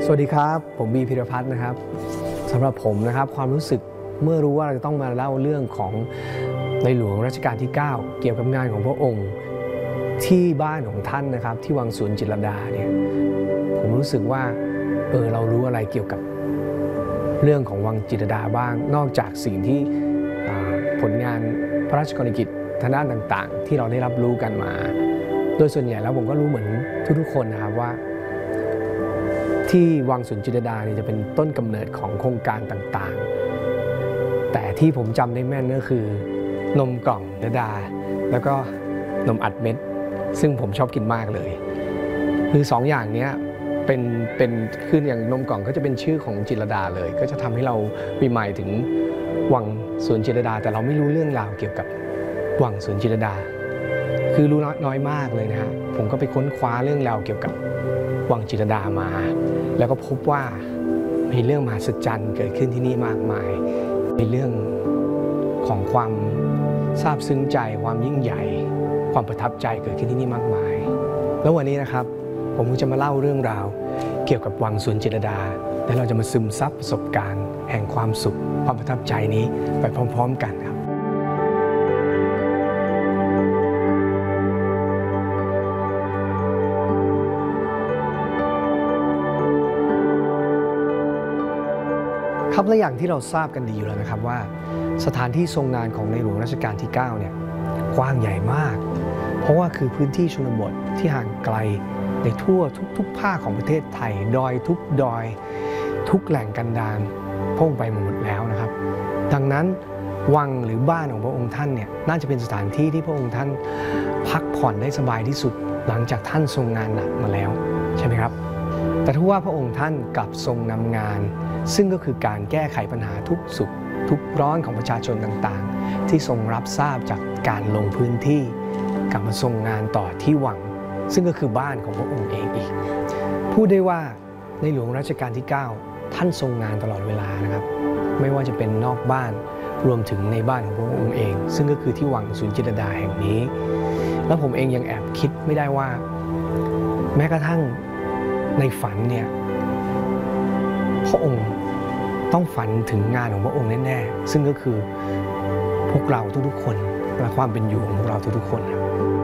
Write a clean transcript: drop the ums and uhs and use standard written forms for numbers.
สวัสดีครับผมบีพิรพัฒน์นะครับสำหรับผมนะครับความรู้สึกเมื่อรู้ว่าเราจะต้องมาเล่าเรื่องของในหลวงรัชกาลที่ 9เกี่ยวกับงานของพระองค์ที่บ้านของท่านนะครับที่วังสวนจิตรลดาเนี่ยผมรู้สึกว่าเรารู้อะไรเกี่ยวกับเรื่องของวังจิตรลดาบ้างนอกจากสิ่งที่ผลงานพระราชกรณียกิจทางด้านต่างๆที่เราได้รับรู้กันมาโดยส่วนใหญ่แล้วผมก็รู้เหมือนทุกๆคนนะครับว่าที่วังสวนจิตรลดาเนี่ยจะเป็นต้นกำเนิดของโครงการต่างๆแต่ที่ผมจำได้แม่นก็คือนมกล่องจิตรลดาแล้วก็นมอัดเม็ดซึ่งผมชอบกินมากเลยคือ2 อย่างนี้เป็นคืออย่างนมกล่องก็จะเป็นชื่อของจิตรลดาเลยก็จะทำให้เรามีหมายถึงวังสวนจิตรลดาแต่เราไม่รู้เรื่องราวเกี่ยวกับวังสวนจิตรลดาคือรู้น้อยมากเลยนะฮะผมก็ไปค้นคว้าเรื่องราวเกี่ยวกับวังจิตรลดามาแล้วก็พบว่ามีเรื่องมหัศจรรย์เกิดขึ้นที่นี่มากมายมีเรื่องของความซาบซึ้งใจความยิ่งใหญ่ความประทับใจเกิดขึ้นที่นี่มากมายแล้ววันนี้นะครับผมจะมาเล่าเรื่องราวเกี่ยวกับวังสวนจิตรลดาและเราจะมาซึมซับประสบการณ์แห่งความสุขความประทับใจนี้ไปพร้อมๆกันครับครับและอย่างที่เราทราบกันดีอยู่แล้วนะครับว่าสถานที่ทรงงานของในหลวงรัชกาลที่ 9เนี่ยกว้างใหญ่มากเพราะว่าคือพื้นที่ชนบทที่ห่างไกลในทั่วทุกภาคของประเทศไทยดอยทุกดอยทุกแหล่งกันดารพระองค์ไปหมดแล้วนะครับดังนั้นวังหรือบ้านของพระองค์ท่านเนี่ยน่าจะเป็นสถานที่ที่พระองค์ท่านพักผ่อนได้สบายที่สุดหลังจากท่านทรงงานหนักมาแล้วใช่ไหมครับแต่ถ้าว่าพระองค์ท่านกลับทรงนำงานซึ่งก็คือการแก้ไขปัญหาทุกสุขทุกร้อนของประชาชนต่างๆที่ทรงรับทราบจากการลงพื้นที่กลับมาทรงงานต่อที่วังซึ่งก็คือบ้านของพระองค์เองอีกพูดได้ว่าในหลวงรัชกาลที่ 9ท่านทรงงานตลอดเวลานะครับไม่ว่าจะเป็นนอกบ้านรวมถึงในบ้านของพระองค์เองซึ่งก็คือที่วังสวนจิตรลดาแห่งนี้แล้วผมเองยังแอบคิดไม่ได้ว่าแม้กระทั่งในฝันเนี่ยพระองค์ต้องฝันถึงงานของพระองค์แน่ๆซึ่งก็คือพวกเราทุกๆคนและความเป็นอยู่ของพวกเราทุกๆคนครับ